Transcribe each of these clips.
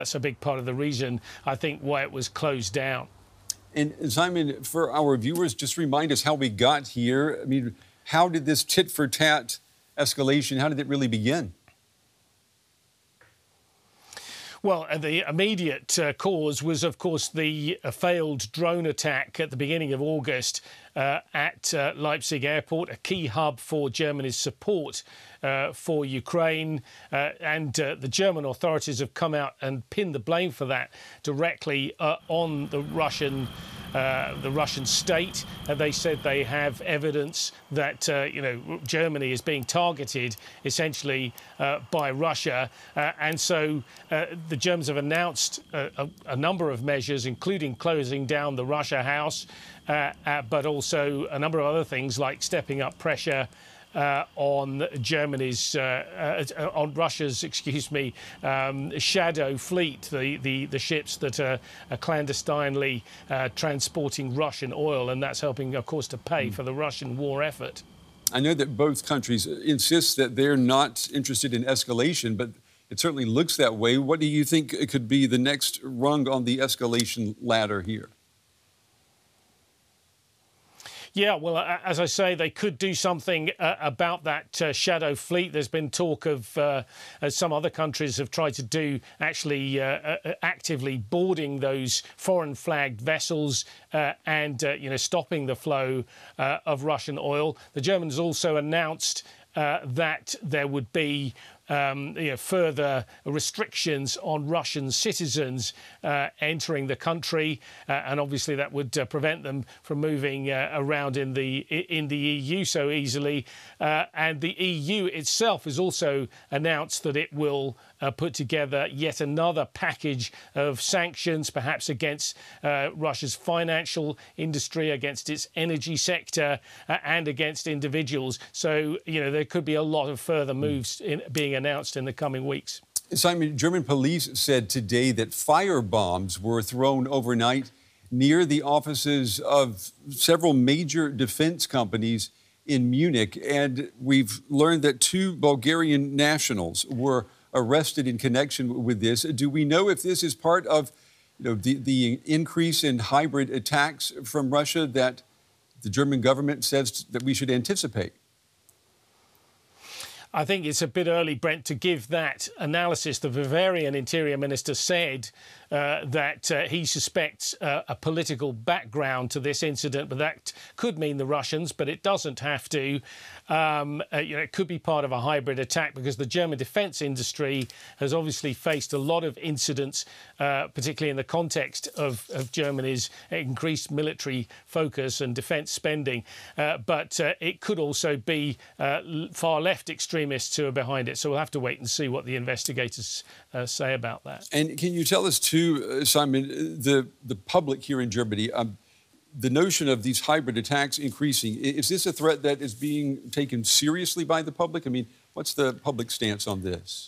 That's a big part of the reason, I think, why it was closed down. And Simon, for our viewers, just remind us how we got here. I mean, how did this tit-for-tat escalation, how did it really begin? Well, the immediate cause was, of course, the failed drone attack at the beginning of August at Leipzig airport, a key hub for Germany's support for Ukraine. And the German authorities have come out and pinned the blame for that directly on the Russian state. They said they have evidence that Germany is being targeted essentially by Russia, and so the Germans have announced a number of measures, including closing down the Russia House, but also a number of other things like stepping up pressure on Russia's, shadow fleet, the ships that are clandestinely transporting Russian oil, and that's helping, of course, to pay for the Russian war effort. I know that both countries insist that they're not interested in escalation, but it certainly looks that way. What do you think could be the next rung on the escalation ladder here? Yeah, well, as I say, they could do something about that shadow fleet. There's been talk of, as some other countries have tried to do, actually actively boarding those foreign-flagged vessels and stopping the flow of Russian oil. The Germans also announced that there would be further restrictions on Russian citizens entering the country, and obviously that would prevent them from moving around in the EU so easily. And the EU itself has also announced that it will put together yet another package of sanctions, perhaps against Russia's financial industry, against its energy sector, and against individuals. So, there could be a lot of further moves being announced in the coming weeks. Simon, German police said today that firebombs were thrown overnight near the offices of several major defense companies in Munich. And we've learned that 2 Bulgarian nationals were arrested in connection with this. Do we know if this is part of the increase in hybrid attacks from Russia that the German government says that we should anticipate? I think it's a bit early, Brent, to give that analysis. The Bavarian Interior Minister said that he suspects a political background to this incident, but that could mean the Russians, but it doesn't have to. It could be part of a hybrid attack because the German defence industry has obviously faced a lot of incidents, particularly in the context of Germany's increased military focus and defence spending. But it could also be far left extremists who are behind it. So we'll have to wait and see what the investigators say about that. And can you tell us too, Simon, the public here in Germany, the notion of these hybrid attacks increasing, is this a threat that is being taken seriously by the public? I mean, what's the public stance on this?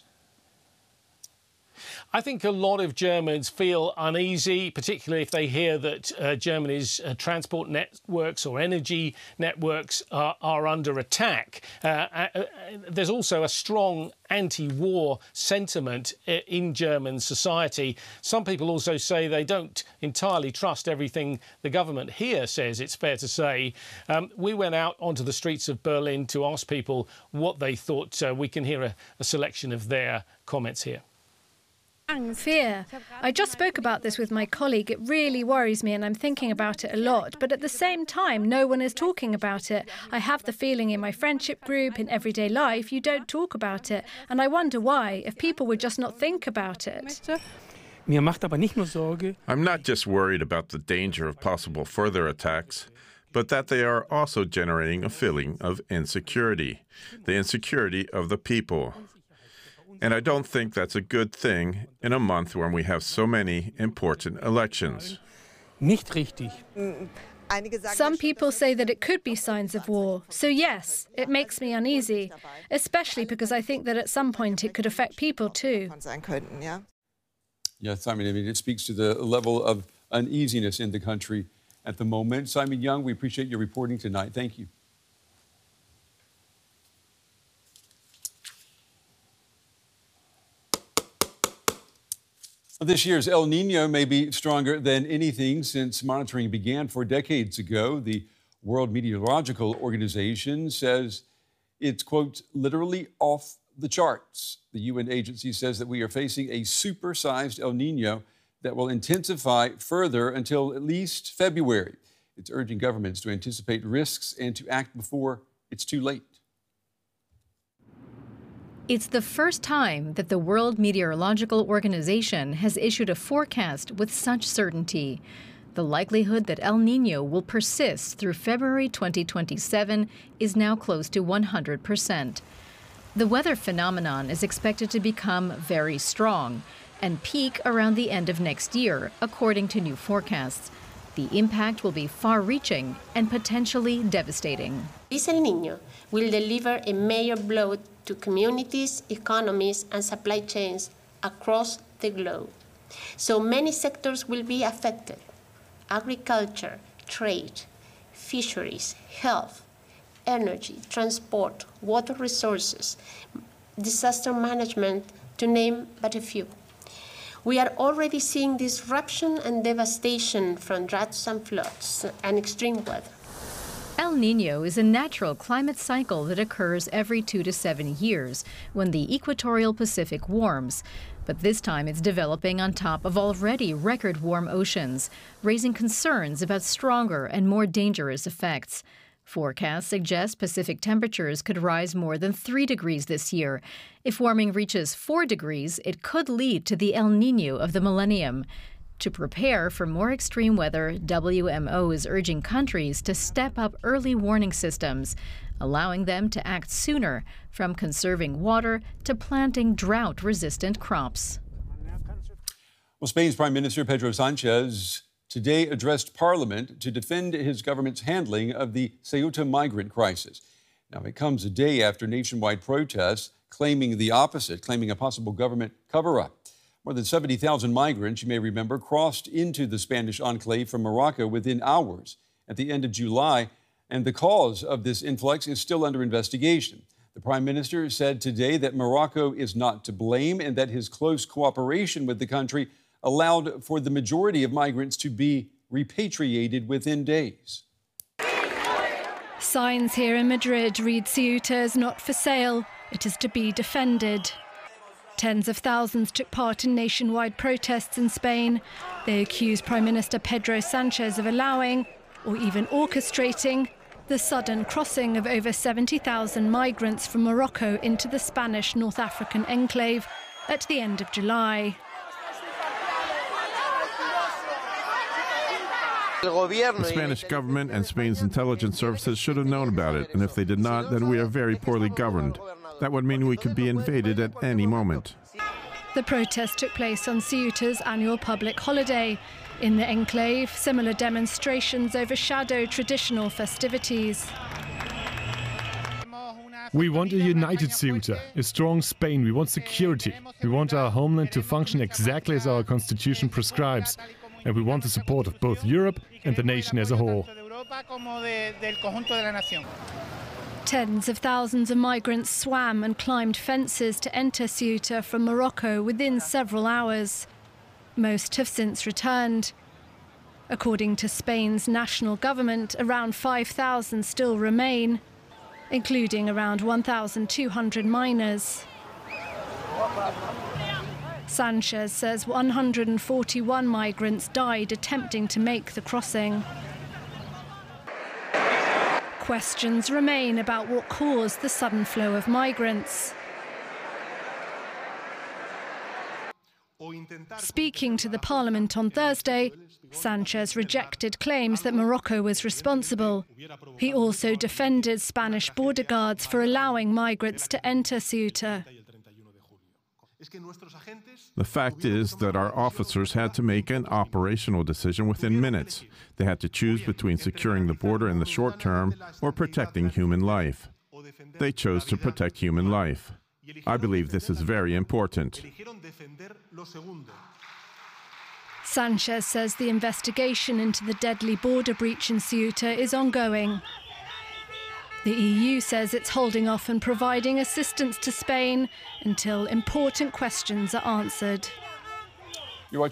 I think a lot of Germans feel uneasy, particularly if they hear that Germany's transport networks or energy networks are under attack. There's also a strong anti-war sentiment in German society. Some people also say they don't entirely trust everything the government here says, it's fair to say. We went out onto the streets of Berlin to ask people what they thought. We can hear a selection of their comments here. Fear. I just spoke about this with my colleague. It really worries me and I'm thinking about it a lot. But at the same time, no one is talking about it. I have the feeling in my friendship group, in everyday life, you don't talk about it. And I wonder why, if people would just not think about it. I'm not just worried about the danger of possible further attacks, but that they are also generating a feeling of insecurity, the insecurity of the people. And I don't think that's a good thing in a month when we have so many important elections. Some people say that it could be signs of war. So yes, it makes me uneasy, especially because I think that at some point it could affect people too. Yes, Simon, I mean, it speaks to the level of uneasiness in the country at the moment. Simon Young, we appreciate your reporting tonight. Thank you. This year's El Nino may be stronger than anything since monitoring began 4 decades ago. The World Meteorological Organization says it's, quote, literally off the charts. The UN agency says that we are facing a supersized El Nino that will intensify further until at least February. It's urging governments to anticipate risks and to act before it's too late. It's the first time that the World Meteorological Organization has issued a forecast with such certainty. The likelihood that El Nino will persist through February 2027 is now close to 100%. The weather phenomenon is expected to become very strong and peak around the end of next year, according to new forecasts. The impact will be far-reaching and potentially devastating. This El Nino will deliver a major blow to communities, economies, and supply chains across the globe. So many sectors will be affected: agriculture, trade, fisheries, health, energy, transport, water resources, disaster management, to name but a few. We are already seeing disruption and devastation from droughts and floods and extreme weather. El Nino is a natural climate cycle that occurs every 2 to 7 years when the equatorial Pacific warms. But this time it's developing on top of already record warm oceans, raising concerns about stronger and more dangerous effects. Forecasts suggest Pacific temperatures could rise more than 3 degrees this year. If warming reaches 4 degrees, it could lead to the El Nino of the millennium. To prepare for more extreme weather, WMO is urging countries to step up early warning systems, allowing them to act sooner, from conserving water to planting drought-resistant crops. Well, Spain's Prime Minister Pedro Sánchez today addressed Parliament to defend his government's handling of the Ceuta migrant crisis. Now, it comes a day after nationwide protests claiming the opposite, claiming a possible government cover-up. More than 70,000 migrants, you may remember, crossed into the Spanish enclave from Morocco within hours at the end of July, and the cause of this influx is still under investigation. The Prime Minister said today that Morocco is not to blame and that his close cooperation with the country allowed for the majority of migrants to be repatriated within days. Signs here in Madrid read Ceuta is not for sale, it is to be defended. Tens of thousands took part in nationwide protests in Spain. They accused Prime Minister Pedro Sánchez of allowing, or even orchestrating, the sudden crossing of over 70,000 migrants from Morocco into the Spanish North African enclave at the end of July. The Spanish government and Spain's intelligence services should have known about it, and if they did not, then we are very poorly governed. That would mean we could be invaded at any moment. The protest took place on Ceuta's annual public holiday. In the enclave, similar demonstrations overshadow traditional festivities. We want a united Ceuta, a strong Spain. We want security. We want our homeland to function exactly as our constitution prescribes. And we want the support of both Europe and the nation as a whole. Tens of thousands of migrants swam and climbed fences to enter Ceuta from Morocco within several hours. Most have since returned. According to Spain's national government, around 5,000 still remain, including around 1,200 minors. Sánchez says 141 migrants died attempting to make the crossing. Questions remain about what caused the sudden flow of migrants. Speaking to the parliament on Thursday, Sánchez rejected claims that Morocco was responsible. He also defended Spanish border guards for allowing migrants to enter Ceuta. The fact is that our officers had to make an operational decision within minutes. They had to choose between securing the border in the short term or protecting human life. They chose to protect human life. I believe this is very important. Sánchez says the investigation into the deadly border breach in Ceuta is ongoing. The EU says it's holding off on providing assistance to Spain until important questions are answered.